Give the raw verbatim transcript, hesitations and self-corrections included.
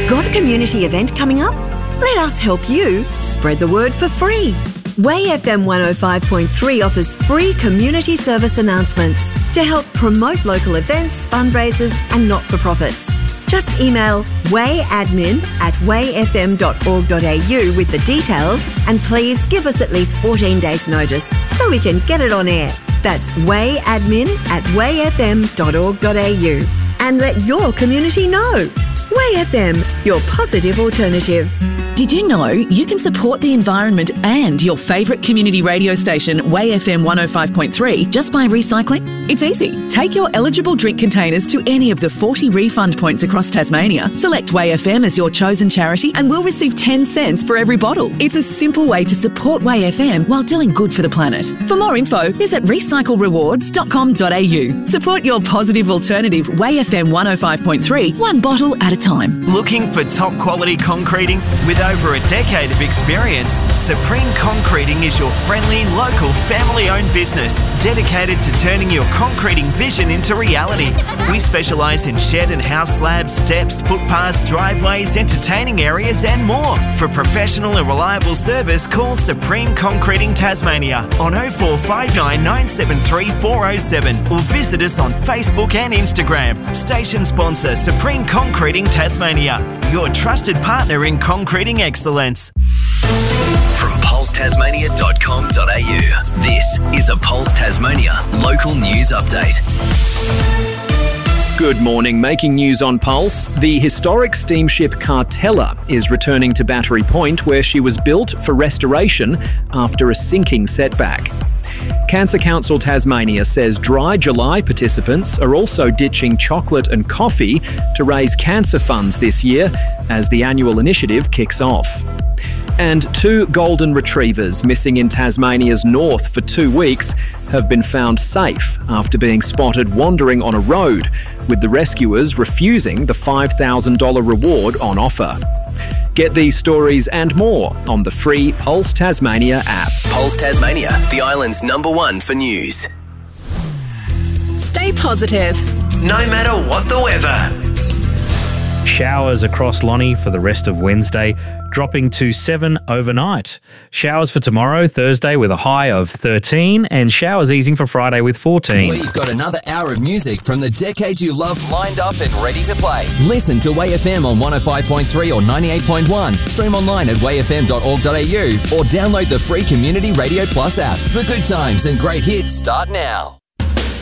Got a community event coming up? Let us help you spread the word for free. Way F M one oh five point three offers free community service announcements to help promote local events, fundraisers and not-for-profits. Just email wayadmin at way f m dot org dot a u with the details, and please give us at least fourteen days notice so we can get it on air. That's wayadmin at way f m dot org dot a u. And let your community know. Way F M, your positive alternative. Did you know you can support the environment and your favourite community radio station, Way F M one oh five point three, just by recycling? It's easy. Take your eligible drink containers to any of the forty refund points across Tasmania. Select Way F M as your chosen charity and we'll receive ten cents for every bottle. It's a simple way to support Way F M while doing good for the planet. For more info, visit recycle rewards dot com dot a u. Support your positive alternative, Way F M one oh five point three, one bottle at a time. Looking for top quality concreting? With over a decade of experience, Supreme Concreting is your friendly, local, family-owned business dedicated to turning your concreting vision into reality. We specialise in shed and house slabs, steps, footpaths, driveways, entertaining areas and more. For professional and reliable service, call Supreme Concreting Tasmania on oh four five nine, nine seven three, four oh seven or visit us on Facebook and Instagram. Station sponsor Supreme Concreting Tasmania, your trusted partner in concreting excellence. From pulse tasmania dot com dot a u, this is a Pulse Tasmania local news update. Good morning. Making news on Pulse. The historic steamship Cartella is returning to Battery Point, where she was built for restoration after a sinking setback. Cancer Council Tasmania says Dry July participants are also ditching chocolate and coffee to raise cancer funds this year as the annual initiative kicks off. And two golden retrievers missing in Tasmania's north for two weeks have been found safe after being spotted wandering on a road, with the rescuers refusing the five thousand dollars reward on offer. Get these stories and more on the free Pulse Tasmania app. Pulse Tasmania, the island's number one for news. Stay positive. No matter what the weather. Showers across Lonnie for the rest of Wednesday, dropping to seven overnight. Showers for tomorrow, Thursday, with a high of thirteen, and showers easing for Friday with fourteen. We've got another hour of music from the decade you love lined up and ready to play. Listen to Way F M on one oh five point three or ninety-eight point one. Stream online at way f m dot org dot a u or download the free Community Radio Plus app. The good times and great hits start now.